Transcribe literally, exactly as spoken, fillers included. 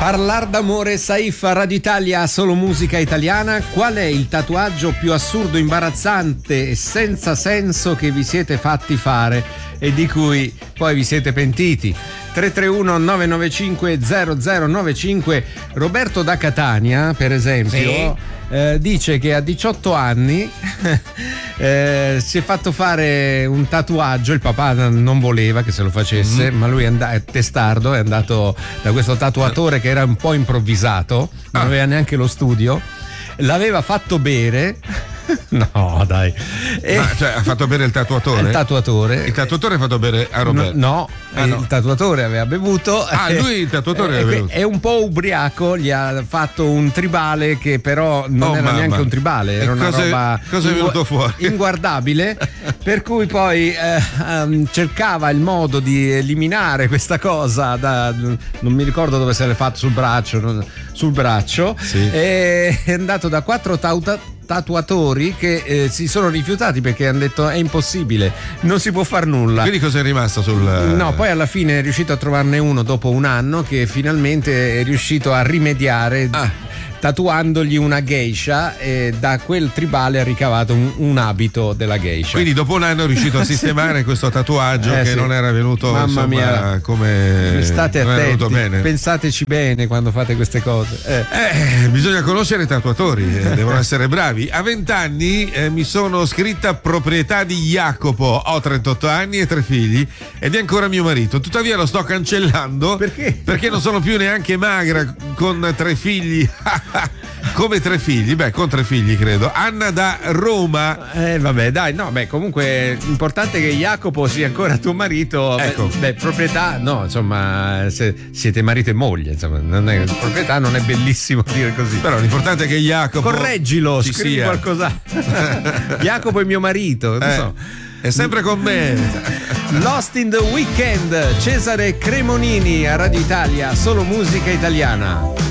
Parlar d'amore, Saif a Radio Italia, solo musica italiana. Qual è il tatuaggio più assurdo, imbarazzante e senza senso che vi siete fatti fare e di cui poi vi siete pentiti? tre tre uno nove nove cinque zero zero nove cinque. Roberto da Catania, per esempio, sì. eh, dice che a diciotto anni eh, si è fatto fare un tatuaggio. Il papà non voleva che se lo facesse, mm-hmm. ma lui è, and- è testardo, è andato da questo tatuatore che era un po' improvvisato, non ah. aveva neanche lo studio, l'aveva fatto bere. No, dai. E Ma, cioè, ha fatto bere il tatuatore? Il tatuatore. Il tatuatore ha fatto bere a Roberto? No, no, ah, no. Il tatuatore aveva bevuto. Ah, lui il tatuatore aveva bevuto. È un po' ubriaco, gli ha fatto un tribale che però non oh, era mamma. neanche un tribale, era e una cosa roba cosa è venuto fuori? Inguardabile, per cui poi eh, um, cercava il modo di eliminare questa cosa da, non mi ricordo dove se l'è fatto, sul braccio, sul braccio, sì. E è andato da quattro tauta tatuatori che eh, si sono rifiutati perché hanno detto è impossibile, non si può far nulla. Quindi cosa è rimasto sul... No, poi alla fine è riuscito a trovarne uno dopo un anno che finalmente è riuscito a rimediare ah. tatuandogli una geisha, e da quel tribale ha ricavato un, un abito della geisha. Quindi dopo un anno è riuscito a sistemare sì. questo tatuaggio eh, che sì. non era venuto, mamma insomma, mia, come state attenti, bene. Pensateci bene quando fate queste cose. Eh. Eh, bisogna conoscere i tatuatori, eh, devono essere bravi. A vent'anni eh, mi sono scritta proprietà di Jacopo, ho trentotto anni e tre figli ed è ancora mio marito, tuttavia lo sto cancellando. Perché? Perché non sono più neanche magra con tre figli. Come tre figli? Beh, con tre figli credo. Anna da Roma. Eh vabbè, dai, no, beh, comunque l'importante è che Jacopo sia ancora tuo marito. Ecco. Beh, beh, proprietà, no, insomma, se siete marito e moglie, insomma, non è, proprietà non è bellissimo dire così. Però l'importante è che Jacopo correggilo, scrivi sia. qualcosa. Jacopo è mio marito, non eh. so. È sempre con me. Lost in the Weekend, Cesare Cremonini a Radio Italia, solo musica italiana.